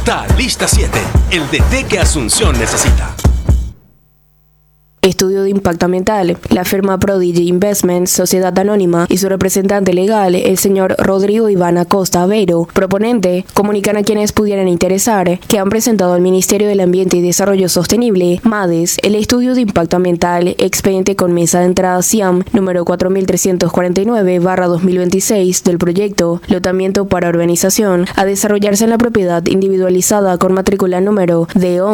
Talista 7, el DT que Asunción necesita. Estudio de impacto ambiental. La firma Prodigy Investments, sociedad anónima, y su representante legal, el señor Rodrigo Iván Acosta Aveiro, proponente, comunican a quienes pudieran interesar que han presentado al Ministerio del Ambiente y Desarrollo Sostenible, MADES, el estudio de impacto ambiental, expediente con mesa de entrada CIAM número 4349/2026 del proyecto Lotamiento para Urbanización, a desarrollarse en la propiedad individualizada con matrícula número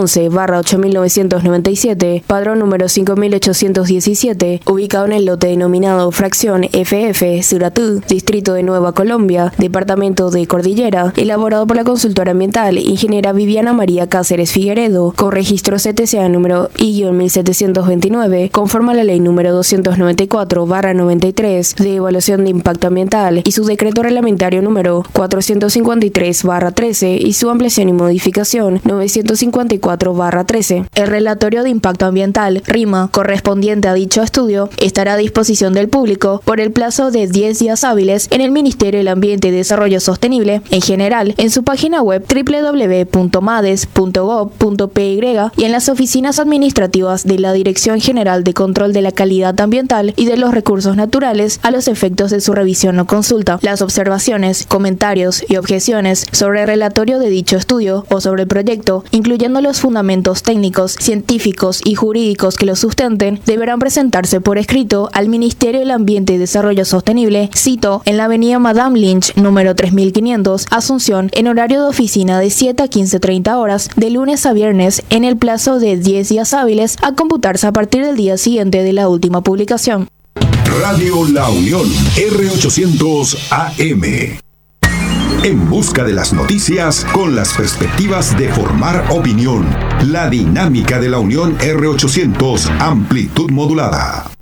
D11/8997, padrón número 5817, ubicado en el lote denominado Fracción FF Suratú, Distrito de Nueva Colombia, Departamento de Cordillera, elaborado por la consultora ambiental Ingeniera Viviana María Cáceres Figueredo, con registro CTCA número I-1729, conforme a la ley número 294/93 de evaluación de impacto ambiental y su decreto reglamentario número 453/13 y su ampliación y modificación 954/13. El relatorio de impacto ambiental correspondiente a dicho estudio estará a disposición del público por el plazo de 10 días hábiles en el Ministerio del Ambiente y Desarrollo Sostenible, en general, en su página web www.mades.gov.py y en las oficinas administrativas de la Dirección General de Control de la Calidad Ambiental y de los Recursos Naturales a los efectos de su revisión o consulta. Las observaciones, comentarios y objeciones sobre el relatorio de dicho estudio o sobre el proyecto, incluyendo los fundamentos técnicos, científicos y jurídicos que lo sustenten, deberán presentarse por escrito al Ministerio del Ambiente y Desarrollo Sostenible, cito, en la avenida Madame Lynch, número 3500, Asunción, en horario de oficina de 7 a 15:30 horas, de lunes a viernes, en el plazo de 10 días hábiles, a computarse a partir del día siguiente de la última publicación. Radio La Unión, R800 AM. En busca de las noticias con las perspectivas de formar opinión. La dinámica de la Unión R800, amplitud modulada.